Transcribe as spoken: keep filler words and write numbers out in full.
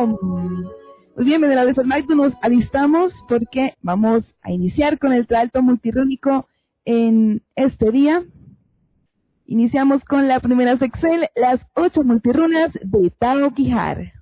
com. Muy bien, Venerables Almighty, nos alistamos porque vamos a iniciar con el Traalto Multirúnico en este día. Iniciamos con la primera sexel, las ocho multirunas de Tao Quijar.